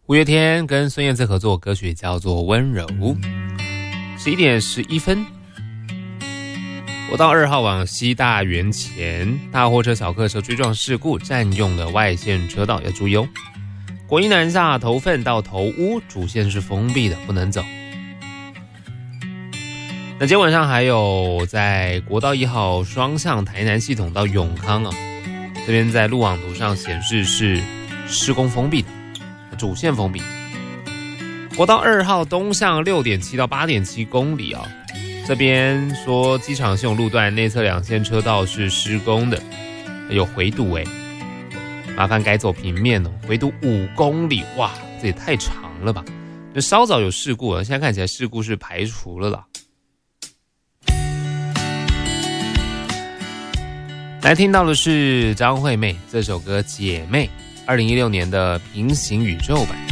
五月天跟孙燕姿合作歌曲叫做《温柔》。11点11分，国道2号往西大园前，大货车小客车追撞事故，占用了外线车道，要注意哦。国一南下头份到头屋主线是封闭的，不能走。那今天晚上还有在国道1号双向台南系统到永康啊，这边在路网图上显示是施工封闭的，主线封闭。国道2号东向 6.7 到 8.7 公里啊，这边说机场线路段内侧2线车道是施工的，有回堵麻烦改走平面哦，回堵5公里，哇，这也太长了吧！就稍早有事故了，现在看起来事故是排除了啦。来听到的是张惠妹这首歌《姐妹》，2016年的平行宇宙版。